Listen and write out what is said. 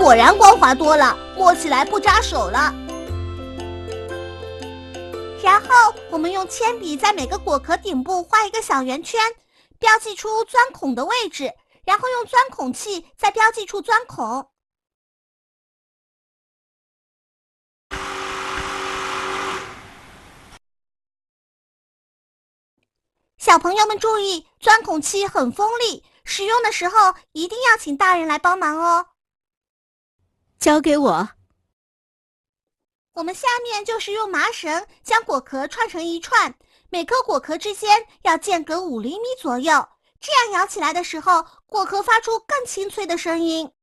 果然光滑多了，摸起来不扎手了。然后我们用铅笔在每个果壳顶部画一个小圆圈，标记出钻孔的位置，然后用钻孔器再标记出钻孔。小朋友们注意，钻孔器很锋利，使用的时候一定要请大人来帮忙哦。 交给我。 我们下面就是用麻绳将果壳串成一串，每颗果壳之间要间隔5厘米左右，这样摇起来的时候，果壳发出更清脆的声音。